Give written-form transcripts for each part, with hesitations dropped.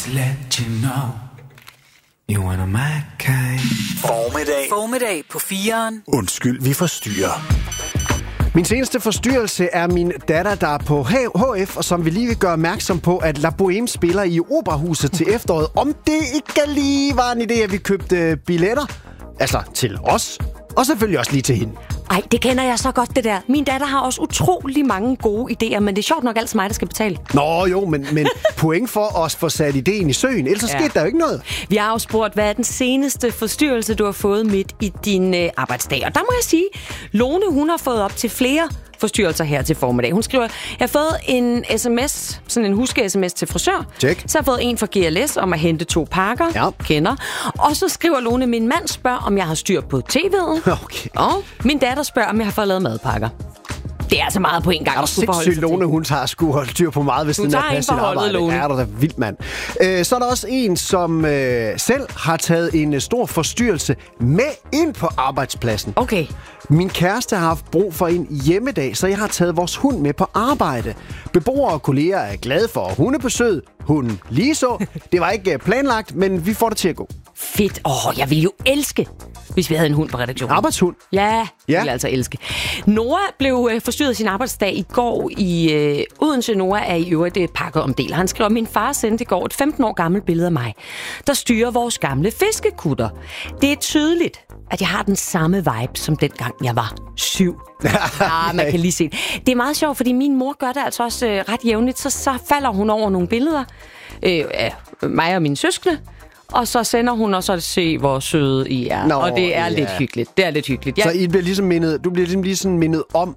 to let you know you wanna my kind. Formiddag på 4'eren. Undskyld, vi forstyrrer. Min seneste forstyrrelse er min datter, der er på HF, og som vi lige vil gøre opmærksom på, at La Bohème spiller i Operahuset til efteråret. Om det ikke lige var en idé, at vi købte billetter, altså til os, og selvfølgelig også lige til hende. Ej, det kender jeg så godt, det der. Min datter har også utrolig mange gode idéer, men det er sjovt nok altid mig, der skal betale. Nå jo, men point for os få sat idéen i søen, ellers skete der jo ikke noget. Vi har jo spurgt, hvad er den seneste forstyrrelse, du har fået midt i din arbejdsdag? Og der må jeg sige, Lone, hun har fået op til flere forstyrrelser her til formiddag. Hun skriver, jeg har fået en sms, sådan en huske-sms til frisør. Check. Så har jeg fået en fra GLS om at hente 2 pakker. Ja. Kender. Og så skriver Lone, min mand spørger, om jeg har styr på tv'et. Okay. Og min datter spørger, om jeg har fået lavet madpakker. Det er altså meget på en gang. Er der sindssygt, Lone, hun tager sgu holde styr på meget, hvis den er passe sit arbejde. Lone. Er der da vildt, mand. Så er der også en, som selv har taget en stor forstyrrelse med ind på arbejdspladsen. Okay. Min kæreste har haft brug for en hjemmedag, så jeg har taget vores hund med på arbejde. Beboere og kolleger er glade for hundebesøg. Hunden lige så. Det var ikke planlagt, men vi får det til at gå. Fedt. Jeg ville jo elske, hvis vi havde en hund på redaktionen. Arbejdshund? Ja, det ville jeg altså elske. Nora blev forstyrret sin arbejdsdag i går i Odense. Nora er i øvrigt pakket om del. Han skriver, min far sendte i går et 15 år gammelt billede af mig, der styrer vores gamle fiskekutter. Det er tydeligt, at jeg har den samme vibe, som dengang jeg var 7. Man kan lige se det. Det er meget sjovt, fordi min mor gør det altså også ret jævnligt. Så falder hun over nogle billeder af mig og mine søskende, og så sender hun og så se, hvor søde I er. Og det er lidt hyggeligt. Det er lidt hyggeligt. Så I bliver ligesom mindet om,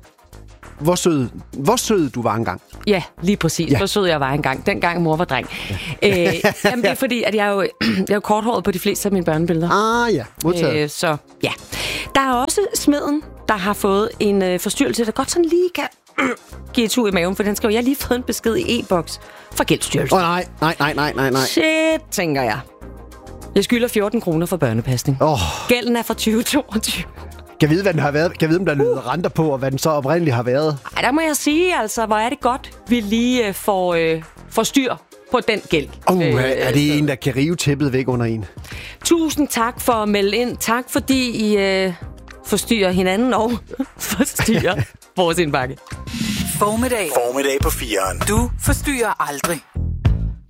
hvor sød du var engang. Ja, lige præcis. Ja. Hvor sød jeg var engang. Dengang mor var dreng. Jamen, det er fordi, at jeg er jo korthåret på de fleste af mine børnebilleder. Ja, modtaget. Så ja. Der er også smeden, der har fået en forstyrrelse, der godt sådan lige kan give et tur i maven, for den skriver, jeg har lige fået en besked i e-boks fra Gældsstyrelsen. Nej. Shit, tænker jeg. Jeg skylder 14 kroner for børnepasning. Gælden er fra 2022. Kan vide, hvad den har været? Kan vide, om der lyder renter på, og hvad den så oprindeligt har været? Ej, der må jeg sige, altså, hvor er det godt, vi lige får styr på den gæld. Er det en, der kan rive tæppet væk under en? Tusind tak for at melde ind. Tak, fordi I forstyrrer hinanden og forstyrrer vores indbakke. Formiddag På 4'eren. Du forstyrrer aldrig.